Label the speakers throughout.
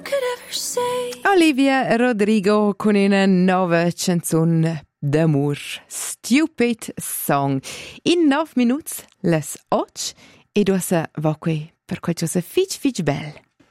Speaker 1: could ever say.
Speaker 2: Olivia Rodrigo con una nuova canzone d'amor, Stupid Song. In 9 minuti, les 8, e dosa va qui per qualcosa fitch bel.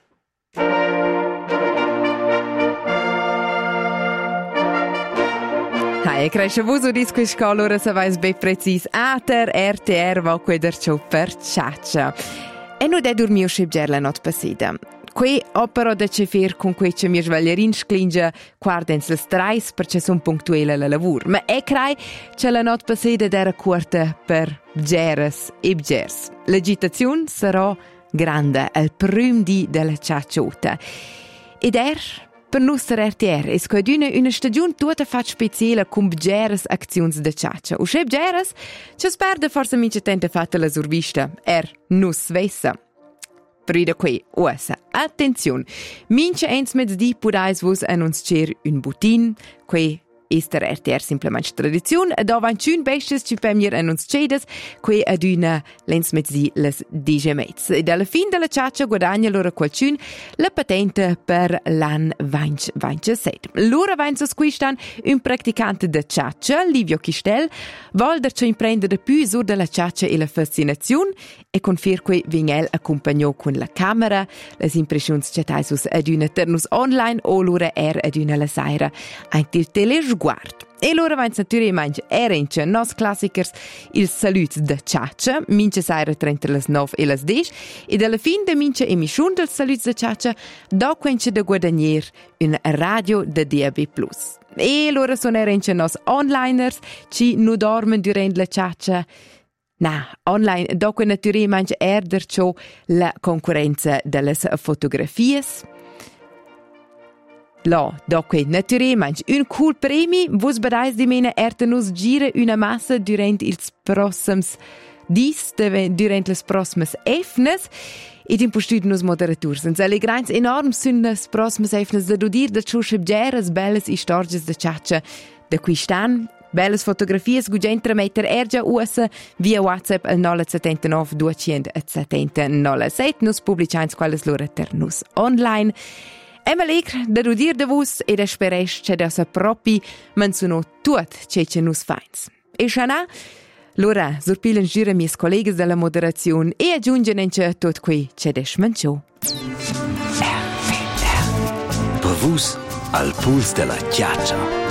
Speaker 2: Hai, cresce vuso disco scola, ora se vais ben precis. Ater RTR va qui der ciò per ciaccia. E non è dormio schibger la not passida. Qui opero da cefer con quei che mi svaglierin sclingia quardens les trais perché son punctuele alla lavur. Ma è crai che la not passida era corta per bgeres e bgers. L'agitazione sarà grande al prim di della ciacciota. Ed per nostra RTR è una stagione tutta fatta speciale con bgeres azioni da ciaccia. O se bgeres, ci sperde forse mince tente fatta la survista. Nus svessa. Prida qui, ossa, attenzione, mince ens mezz di pudais vos annunzier un butin, qui ester RTR simplement tradizione, ed avan cun bestes ci pemmier annunziedes, qui ad una lens mezz di les digemets. Ed alla fin della ciaccia guadagna loro qualcun la patente per l'an 2027. Loro vanzos qui stan un praticante de ciaccia, Livio Chistel, volder ci imprende de più sur della ciaccia e la fascinazione, e confir qui vingel accompagnò con la camera, les impressions cetaisus ad una ternus online o loro ad una la saira, anche il telesguard. E loro vanno naturalmente erince nos classicers il salut de ciaccia, mince saira tra les 9 e les 10, e alla fin de mince emission del salut de ciaccia, do quence de guadagnier un radio de DAB+. E loro sono erince nos onliners, ci nu dormen durant la ciaccia. Online, dopo naturalmente ciò la concorrenza delle fotografie. Dopo naturalmente un cool premi, vos badais di mena nos gira una massa durante ils prossims dis, durante les prossimes efnes, ed impostuit nos moderaturs. Und alle grans enorm sind les prossimes efnes da dir da ciò schibgeres belles istorges da ciaccia da qui stan. Belles fotografies gugentra metter ergia ussa via WhatsApp al 979 270 nus publicains quales loro ternus online. Emelegr da rudir de vus ed esperes che da sa propi menzuno tut che nus fains. E shana lora surpilen gira mis collegas della moderazione e aggiungen tot qui che des mencio.
Speaker 3: Per vus al puls della ciaccia.